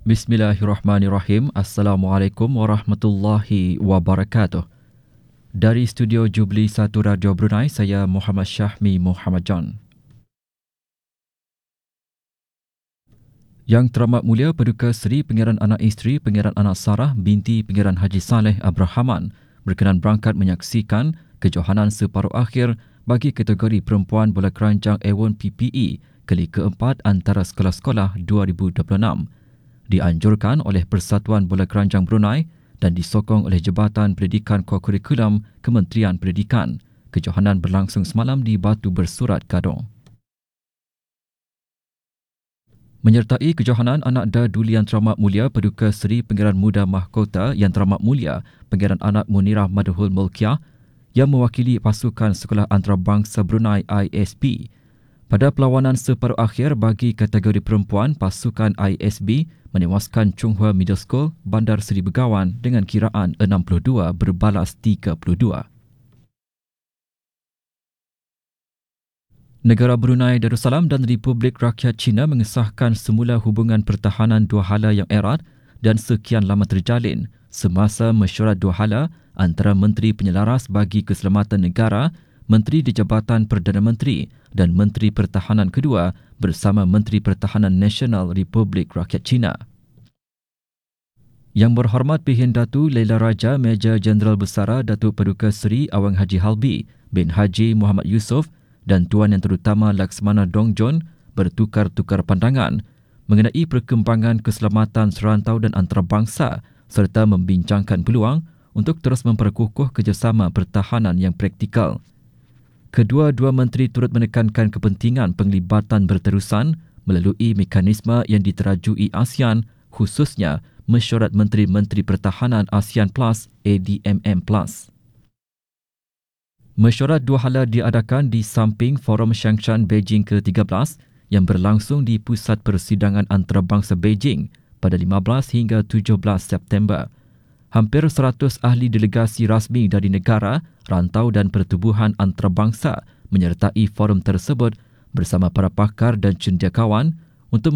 Bismillahirrahmanirrahim. Assalamualaikum warahmatullahi wabarakatuh. Dari studio Jubli 1 Radio Brunei, saya Muhammad Syahmi Muhammad John. Yang teramat mulia Paduka Seri Pengiran Anak Isteri Pengiran Anak Sarah binti Pengiran Haji Saleh Abrahaman berkenan berangkat menyaksikan kejohanan separuh akhir bagi kategori perempuan bola keranjang Awon PPE kali keempat antara sekolah-sekolah 2026. Dianjurkan oleh Persatuan Bola Keranjang Brunei dan disokong oleh Jabatan Pendidikan Kokurikulum Kementerian Pendidikan. Kejohanan berlangsung semalam di Batu Bersurat, Gadong. Menyertai kejohanan anak Duli Yang Teramat Mulia Paduka Seri Pengiran Muda Mahkota Yang Teramat Mulia Pengiran Anak Munirah Madhul Mulkiah yang mewakili pasukan Sekolah Antarabangsa Brunei ISB. Pada perlawanan separuh akhir bagi kategori perempuan, pasukan ISB menewaskan Chunghua Middle School, Bandar Seri Begawan dengan kiraan 62 berbalas 32. Negara Brunei Darussalam dan Republik Rakyat China mengesahkan semula hubungan pertahanan dua hala yang erat dan sekian lama terjalin semasa mesyuarat dua hala antara Menteri Penyelaras bagi Keselamatan Negara, Menteri di Jabatan Perdana Menteri dan Menteri Pertahanan kedua bersama Menteri Pertahanan Nasional Republik Rakyat China. Yang berhormat Pihin Datu Laila Raja Meja Jeneral Besara Datuk Paduka Seri Awang Haji Halbi bin Haji Muhammad Yusof dan Tuan Yang Terutama Laksmana Dongjon bertukar-tukar pandangan mengenai perkembangan keselamatan serantau dan antarabangsa serta membincangkan peluang untuk terus memperkukuh kerjasama pertahanan yang praktikal. Kedua-dua menteri turut menekankan kepentingan penglibatan berterusan melalui mekanisme yang diterajui ASEAN, khususnya Mesyuarat Menteri-Menteri Pertahanan ASEAN Plus ADMM Plus. Mesyuarat dua hala diadakan di samping Forum Shangshan Beijing ke-13 yang berlangsung di Pusat Persidangan Antarabangsa Beijing pada 15 hingga 17 September. Hampir 100 ahli delegasi rasmi dari negara, rantau dan pertubuhan antarabangsa menyertai forum tersebut bersama para pakar dan cendekiawan